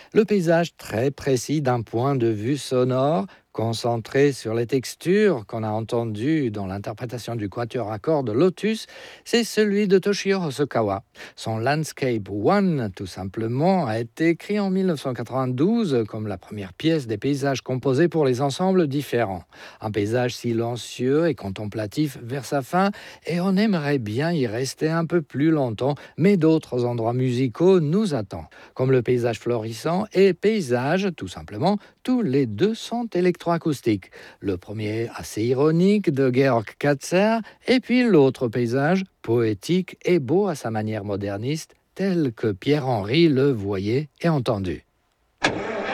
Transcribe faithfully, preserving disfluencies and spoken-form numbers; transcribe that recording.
Le paysage très précis d'un point de vue sonore, concentré sur les textures qu'on a entendues dans l'interprétation du quatuor à cordes Lotus, c'est celui de Toshio Hosokawa. Son Landscape One, tout simplement, a été écrit en mille neuf cent quatre-vingt-douze comme la première pièce des paysages composés pour les ensembles différents. Un paysage silencieux et contemplatif vers sa fin, et on aimerait bien y rester un peu plus longtemps, mais d'autres endroits musicaux nous attendent, comme le paysage florissant et paysage, tout simplement. Tous les deux sont électroacoustiques. Le premier assez ironique de Georg Katzer, et puis l'autre paysage poétique et beau à sa manière moderniste, tel que Pierre-Henri le voyait et entendu.